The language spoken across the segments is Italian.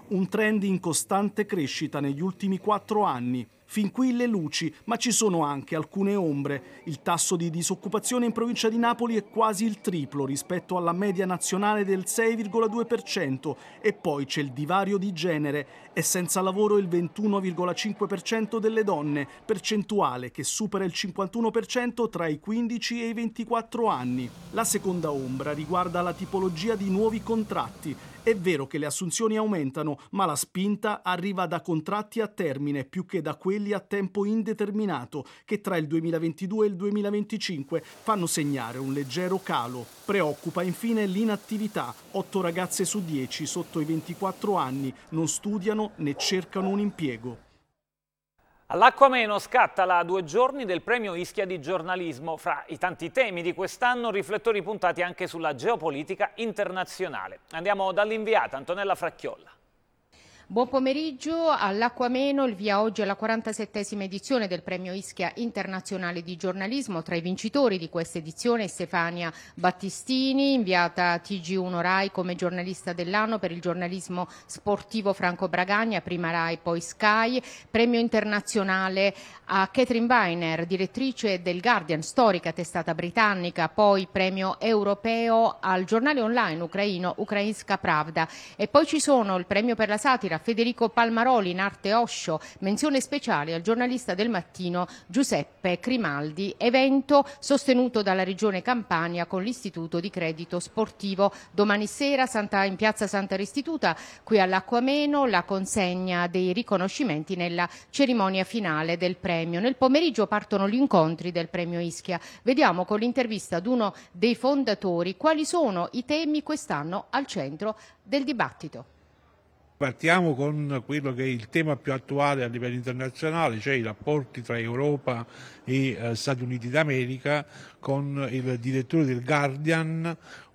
un trend in costante crescita negli ultimi 4 anni. Fin qui le luci, ma ci sono anche alcune ombre. Il tasso di disoccupazione in provincia di Napoli è quasi il triplo rispetto alla media nazionale del 6,2% e poi c'è il divario di genere. È senza lavoro il 21,5% delle donne, percentuale che supera il 51% tra i 15 e i 24 anni. La seconda ombra riguarda la tipologia di nuovi contratti. È vero che le assunzioni aumentano, ma la spinta arriva da contratti a termine più che da quelli a tempo indeterminato, che tra il 2022 e il 2025 fanno segnare un leggero calo. Preoccupa infine l'inattività. 8 ragazze su 10 sotto i 24 anni non studiano né cercano un impiego. All'Acquameno scatta la 2 giorni del premio Ischia di giornalismo. Fra i tanti temi di quest'anno, riflettori puntati anche sulla geopolitica internazionale. Andiamo dall'inviata Antonella Fracchiolla. Buon pomeriggio, all'Acquameno il via oggi alla 47esima edizione del premio Ischia internazionale di giornalismo. Tra i vincitori di questa edizione Stefania Battistini, inviata TG1 Rai come giornalista dell'anno per il giornalismo sportivo Franco Bragagna, prima Rai poi Sky. Premio internazionale a Catherine Weiner, direttrice del Guardian, storica testata britannica, poi premio europeo al giornale online ucraino Ukrainska Pravda. E poi ci sono il premio per la satira Federico Palmaroli in arte Osho, menzione speciale al giornalista del mattino Giuseppe Crimaldi, evento sostenuto dalla Regione Campania con l'Istituto di Credito Sportivo. Domani sera in piazza Santa Restituta, qui all'Acquameno, la consegna dei riconoscimenti nella cerimonia finale del premio. Nel pomeriggio partono gli incontri del premio Ischia. Vediamo con l'intervista ad uno dei fondatori quali sono i temi quest'anno al centro del dibattito. Partiamo con quello che è il tema più attuale a livello internazionale, cioè i rapporti tra Europa e Stati Uniti d'America, con il direttore del Guardian,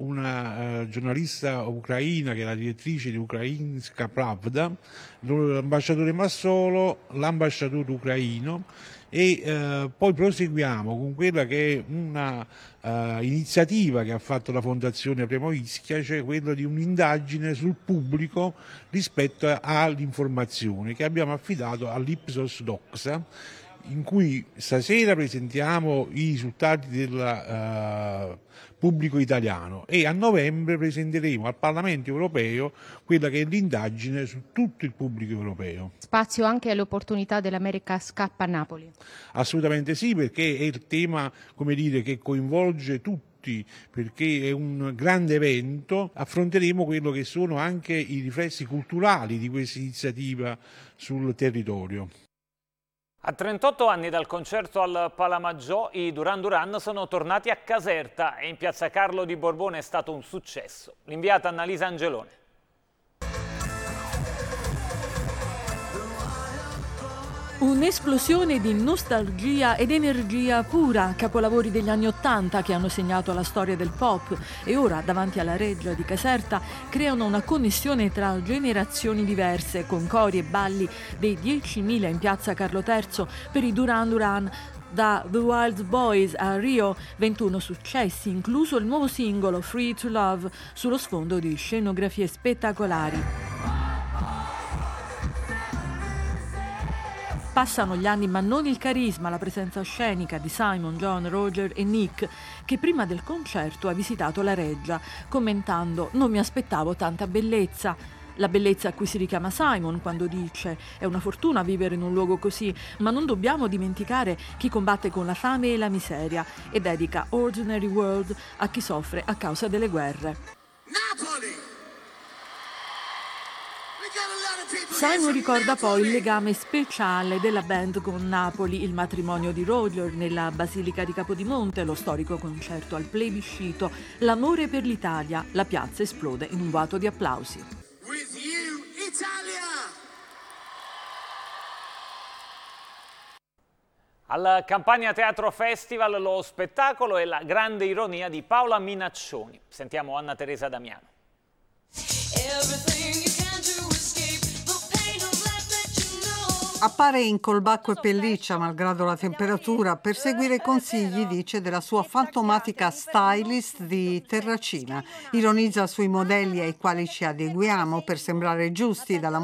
una giornalista ucraina che è la direttrice di Ukrainska Pravda, l'ambasciatore Massolo, l'ambasciatore ucraino e poi proseguiamo con quella che è una iniziativa che ha fatto la Fondazione Premio Ischia, cioè quella di un'indagine sul pubblico rispetto all'informazione che abbiamo affidato all'Ipsos Doxa, in cui stasera presentiamo i risultati del pubblico italiano e a novembre presenteremo al Parlamento europeo quella che è l'indagine su tutto il pubblico europeo. Spazio anche alle opportunità dell'America Scappa a Napoli? Assolutamente sì, perché è il tema, come dire, che coinvolge tutti, perché è un grande evento. Affronteremo quello che sono anche i riflessi culturali di questa iniziativa sul territorio. A 38 anni dal concerto al Palamaggiò, i Duran Duran sono tornati a Caserta e in piazza Carlo di Borbone è stato un successo. L'inviata Annalisa Angelone. Un'esplosione di nostalgia ed energia pura, capolavori degli anni '80 che hanno segnato la storia del pop e ora davanti alla Reggia di Caserta creano una connessione tra generazioni diverse con cori e balli dei 10.000 in piazza Carlo III per i Duran Duran. Da The Wild Boys a Rio, 21 successi, incluso il nuovo singolo Free to Love, sullo sfondo di scenografie spettacolari. Passano gli anni ma non il carisma, la presenza scenica di Simon, John, Roger e Nick, che prima del concerto ha visitato la Reggia, commentando «Non mi aspettavo tanta bellezza». La bellezza a cui si richiama Simon quando dice «È una fortuna vivere in un luogo così, ma non dobbiamo dimenticare chi combatte con la fame e la miseria» e dedica Ordinary World a chi soffre a causa delle guerre. Napoli! Simon ricorda poi il legame speciale della band con Napoli, il matrimonio di Roger nella Basilica di Capodimonte, lo storico concerto al plebiscito, l'amore per l'Italia. La piazza esplode in un boato di applausi. With you, Italia! Al Campania Teatro Festival lo spettacolo e la grande ironia di Paola Minaccioni. Sentiamo Anna Teresa Damiano. Appare in colbacco e pelliccia, malgrado la temperatura, per seguire i consigli, dice, della sua fantomatica stylist di Terracina. Ironizza sui modelli ai quali ci adeguiamo per sembrare giusti, dalla